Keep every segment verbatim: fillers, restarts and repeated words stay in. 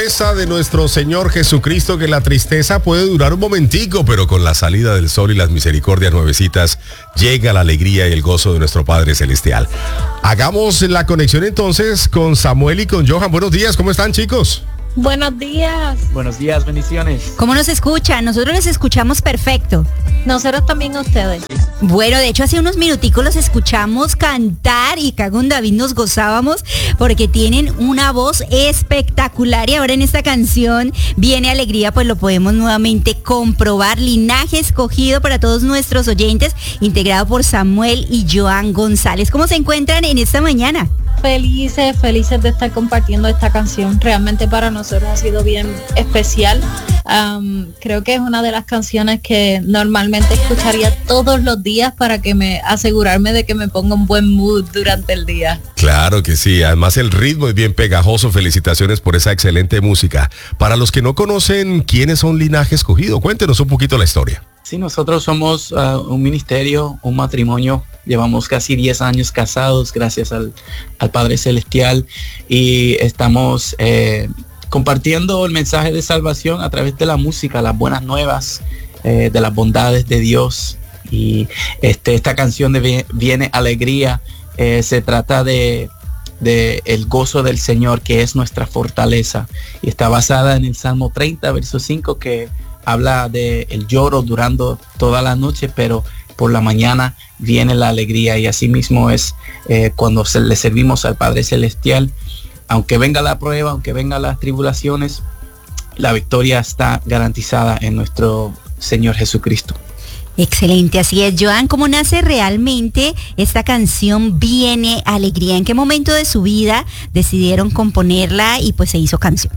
promesa de nuestro Señor Jesucristo que la tristeza puede durar un momentico, pero con la salida del sol y las misericordias nuevecitas llega la alegría y el gozo de nuestro Padre Celestial. Hagamos la conexión entonces con Samuel y con Johan. Buenos días, ¿cómo están, chicos? Buenos días. Buenos días, bendiciones. ¿Cómo nos escuchan? Nosotros los escuchamos perfecto. Nosotros también a ustedes. Bueno, de hecho hace unos minuticos los escuchamos cantar y acá con David nos gozábamos porque tienen una voz espectacular y ahora en esta canción Viene Alegría, pues lo podemos nuevamente comprobar. Linaje escogido para todos nuestros oyentes, integrado por Samuel y Johan González. ¿Cómo se encuentran en esta mañana? Felices, felices de estar compartiendo esta canción. Realmente para nosotros ha sido bien especial. Um, creo que es una de las canciones que normalmente escucharía todos los días para que me asegurarme de que me ponga un buen mood durante el día. Claro que sí, además el ritmo es bien pegajoso. Felicitaciones por esa excelente música. Para los que no conocen quiénes son Linaje Escogido, cuéntenos un poquito la historia. Sí, nosotros somos uh, un ministerio, un matrimonio. Llevamos casi diez años casados gracias al, al Padre Celestial y estamos eh, compartiendo el mensaje de salvación a través de la música, las buenas nuevas, eh, de las bondades de Dios. Y este, esta canción de Viene Alegría eh, se trata de, de el gozo del Señor, que es nuestra fortaleza, y está basada en el Salmo treinta, verso cinco, que habla de el lloro durando toda la noche, pero por la mañana viene la alegría. Y así mismo es eh, cuando se, le servimos al Padre Celestial. Aunque venga la prueba, aunque vengan las tribulaciones, la victoria está garantizada en nuestro Señor Jesucristo. Excelente, así es. Johan, ¿cómo nace realmente esta canción Viene Alegría? ¿En qué momento de su vida decidieron componerla y pues se hizo canción?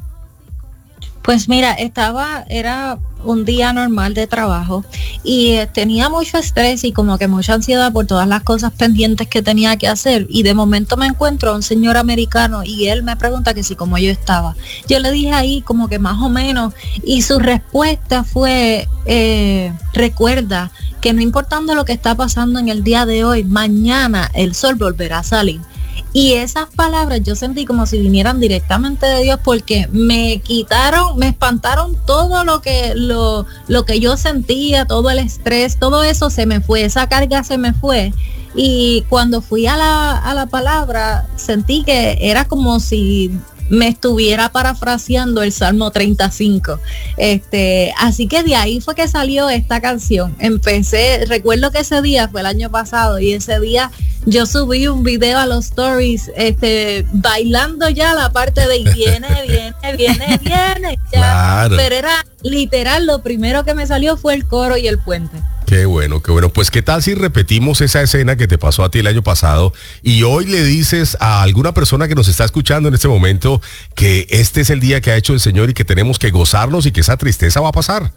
Pues mira, estaba, era un día normal de trabajo y eh, tenía mucho estrés y como que mucha ansiedad por todas las cosas pendientes que tenía que hacer, y de momento me encuentro a un señor americano y él me pregunta que si cómo yo estaba. Yo le dije ahí como que más o menos, y su respuesta fue, eh, recuerda que no importando lo que está pasando en el día de hoy, mañana el sol volverá a salir. Y esas palabras yo sentí como si vinieran directamente de Dios, porque me quitaron, me espantaron todo lo que lo, lo que yo sentía, todo el estrés, todo eso se me fue, esa carga se me fue. Y cuando fui a la, a la palabra, sentí que era como si me estuviera parafraseando el Salmo treinta y cinco. Este, así que de ahí fue que salió esta canción. Empecé, recuerdo que ese día fue el año pasado, y ese día yo subí un video a los stories, este, bailando ya la parte de viene, viene, viene, viene, ya. Claro. Pero era literal, lo primero que me salió fue el coro y el puente. Qué bueno, qué bueno. Pues qué tal si repetimos esa escena que te pasó a ti el año pasado y hoy le dices a alguna persona que nos está escuchando en este momento que este es el día que ha hecho el Señor y que tenemos que gozarnos y que esa tristeza va a pasar.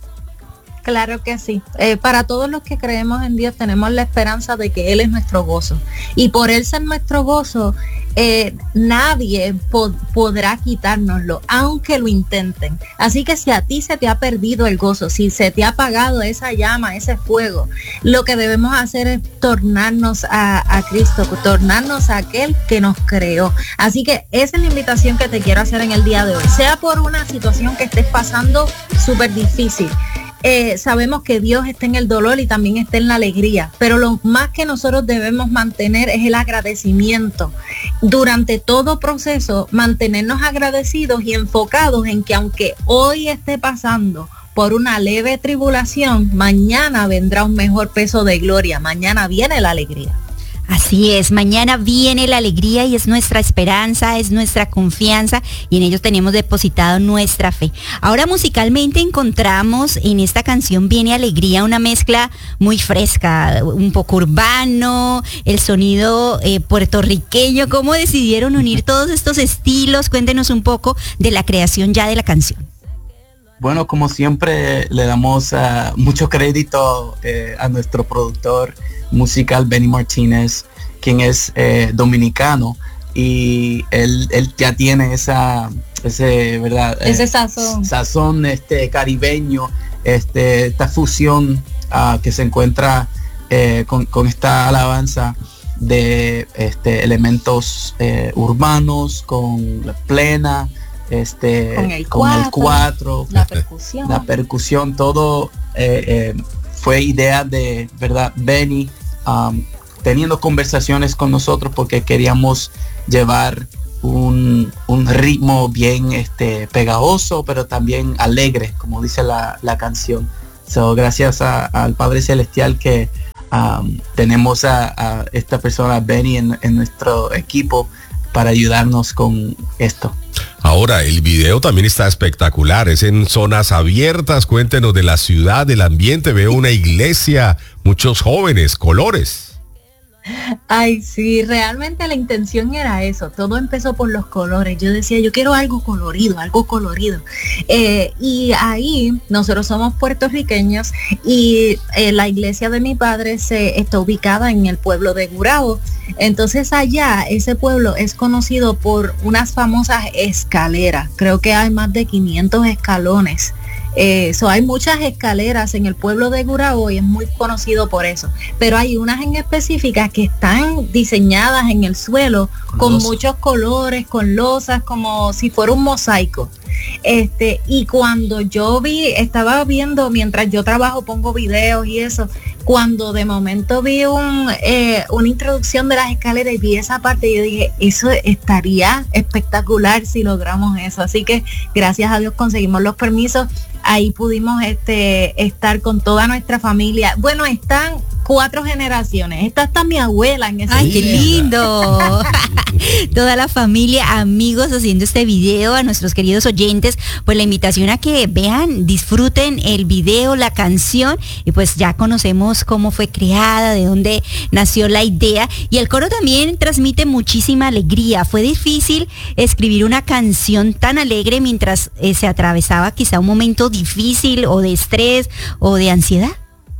Claro que sí. Eh, para todos los que creemos en Dios tenemos la esperanza de que Él es nuestro gozo. Y por Él ser nuestro gozo, eh, nadie po- podrá quitárnoslo, aunque lo intenten. Así que si a ti se te ha perdido el gozo, si se te ha apagado esa llama, ese fuego, lo que debemos hacer es tornarnos a, a Cristo, tornarnos a aquel que nos creó. Así que esa es la invitación que te quiero hacer en el día de hoy. Sea por una situación que estés pasando súper difícil. Eh, sabemos que Dios está en el dolor y también está en la alegría, pero lo más que nosotros debemos mantener es el agradecimiento. Durante todo proceso, mantenernos agradecidos y enfocados en que aunque hoy esté pasando por una leve tribulación, mañana vendrá un mejor peso de gloria, mañana viene la alegría. Así es, mañana viene la alegría y es nuestra esperanza, es nuestra confianza, y en ellos tenemos depositado nuestra fe. Ahora musicalmente encontramos en esta canción Viene Alegría una mezcla muy fresca, un poco urbano, el sonido eh, puertorriqueño. ¿Cómo decidieron unir todos estos estilos? Cuéntenos un poco de la creación ya de la canción. Bueno, como siempre le damos uh, mucho crédito eh, a nuestro productor musical Benny Martínez, quien es eh, dominicano, y él, él ya tiene esa ese verdad ese eh, sazón sazón este caribeño, este esta fusión uh, que se encuentra eh, con, con esta alabanza de este elementos eh, urbanos con la plena este, con el con cuatro, el cuatro, la percusión. la percusión, todo eh, eh, fue idea de, ¿verdad? Benny, um, teniendo conversaciones con nosotros porque queríamos llevar un, un ritmo bien este, pegajoso, pero también alegre, como dice la, la canción. So, gracias a, al Padre Celestial que um, tenemos a, a esta persona, Benny, en, en nuestro equipo para ayudarnos con esto. Ahora, el video también está espectacular, es en zonas abiertas. Cuéntenos de la ciudad, del ambiente. Veo una iglesia, muchos jóvenes, colores. Ay, sí, realmente la intención era eso. Todo empezó por los colores. Yo decía, yo quiero algo colorido, algo colorido. Eh, y ahí nosotros somos puertorriqueños y eh, la iglesia de mi padre se está ubicada en el pueblo de Gurabo. Entonces allá, ese pueblo es conocido por unas famosas escaleras. Creo que hay más de quinientos escalones. Eh, so hay muchas escaleras en el pueblo de Gurabo y es muy conocido por eso, pero hay unas en específicas que están diseñadas en el suelo con, con muchos colores, con losas, como si fuera un mosaico. Este, y cuando yo vi, estaba viendo, mientras yo trabajo, pongo videos y eso, cuando de momento vi un, eh, una introducción de las escaleras y vi esa parte, yo dije, eso estaría espectacular si logramos eso. Así que gracias a Dios conseguimos los permisos. Ahí pudimos este, estar con toda nuestra familia. Bueno, están cuatro generaciones. Esta está mi abuela en ese ¡Ay, qué video. lindo! Toda la familia, amigos haciendo este video, a nuestros queridos oyentes, pues la invitación a que vean, disfruten el video, la canción, y pues ya conocemos cómo fue creada, de dónde nació la idea, y el coro también transmite muchísima alegría. Fue difícil escribir una canción tan alegre mientras eh, se atravesaba quizá un momento difícil o de estrés o de ansiedad.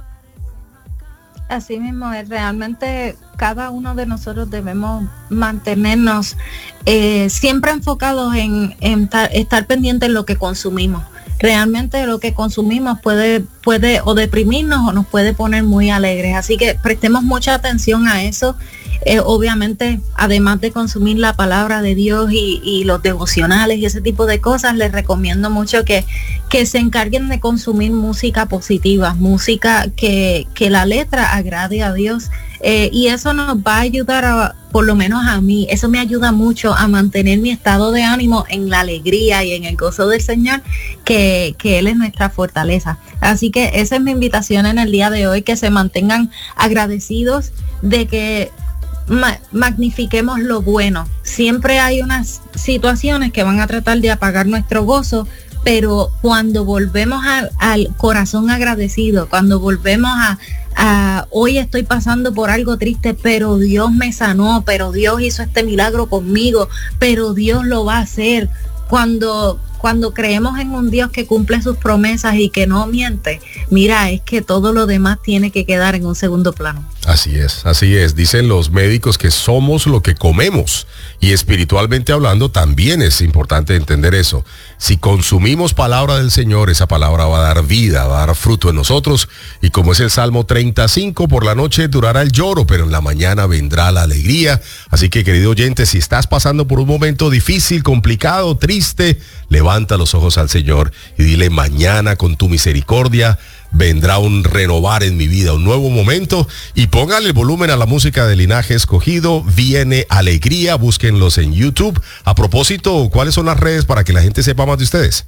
Así mismo es, realmente cada uno de nosotros debemos mantenernos eh, siempre enfocados en, en ta- estar pendientes de lo que consumimos. Realmente lo que consumimos puede, puede o deprimirnos o nos puede poner muy alegres, así que prestemos mucha atención a eso. Eh, obviamente, además de consumir la palabra de Dios y, y los devocionales y ese tipo de cosas, les recomiendo mucho que, que se encarguen de consumir música positiva, música que, que la letra agrade a Dios. Eh, y eso nos va a ayudar, a, por lo menos a mí, eso me ayuda mucho a mantener mi estado de ánimo en la alegría y en el gozo del Señor, que, que Él es nuestra fortaleza. Así que esa es mi invitación en el día de hoy, que se mantengan agradecidos de que Ma- magnifiquemos lo bueno. Siempre hay unas situaciones que van a tratar de apagar nuestro gozo, pero cuando volvemos a, al corazón agradecido, cuando volvemos a, a hoy estoy pasando por algo triste, pero Dios me sanó, pero Dios hizo este milagro conmigo, pero Dios lo va a hacer. Cuando Cuando creemos en un Dios que cumple sus promesas y que no miente, mira, es que todo lo demás tiene que quedar en un segundo plano. Así es, así es. Dicen los médicos que somos lo que comemos. Y espiritualmente hablando también es importante entender eso. Si consumimos palabra del Señor, esa palabra va a dar vida, va a dar fruto en nosotros. Y como es el Salmo treinta y cinco, por la noche durará el lloro, pero en la mañana vendrá la alegría. Así que, querido oyente, si estás pasando por un momento difícil, complicado, triste, levanta los ojos al Señor y dile: mañana con tu misericordia vendrá un renovar en mi vida, un nuevo momento. Y póngale el volumen a la música de Linaje Escogido, viene alegría, búsquenlos en YouTube. A propósito, ¿cuáles son las redes para que la gente sepa más de ustedes?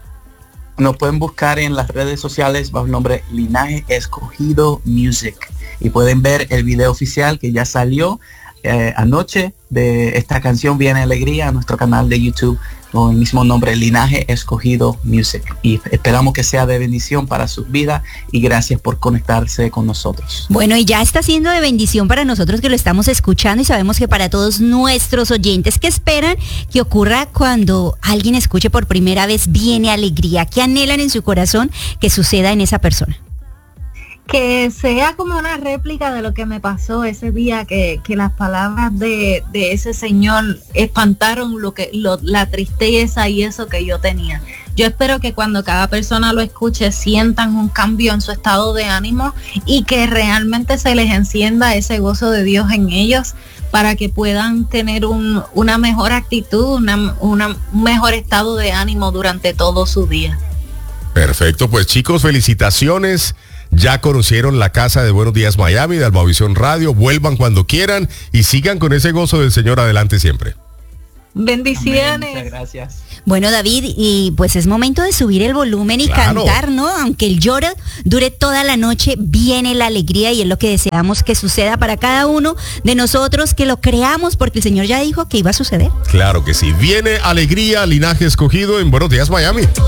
Nos pueden buscar en las redes sociales bajo el nombre Linaje Escogido Music y pueden ver el video oficial que ya salió eh, anoche de esta canción Viene Alegría a nuestro canal de YouTube con el mismo nombre, Linaje Escogido Music, y esperamos que sea de bendición para sus vidas y gracias por conectarse con nosotros. Bueno, y ya está siendo de bendición para nosotros que lo estamos escuchando y sabemos que para todos nuestros oyentes, ¿qué esperan que ocurra cuando alguien escuche por primera vez Viene Alegría? ¿Qué anhelan en su corazón que suceda en esa persona? Que sea como una réplica de lo que me pasó ese día, que, que las palabras de, de ese señor espantaron lo que lo, la tristeza y eso que yo tenía. Yo espero que cuando cada persona lo escuche sientan un cambio en su estado de ánimo y que realmente se les encienda ese gozo de Dios en ellos para que puedan tener un, una mejor actitud, una, una, un mejor estado de ánimo durante todo su día. Perfecto, pues chicos, felicitaciones. Ya conocieron la casa de Buenos Días Miami, de Almavisión Radio. Vuelvan cuando quieran y sigan con ese gozo del Señor adelante siempre. Bendiciones. Amén, muchas gracias. Bueno, David, y pues es momento de subir el volumen y Claro. cantar, ¿no? Aunque el lloro dure toda la noche, viene la alegría y es lo que deseamos que suceda para cada uno de nosotros, que lo creamos porque el Señor ya dijo que iba a suceder. Claro que sí. Viene alegría, linaje escogido en Buenos Días Miami.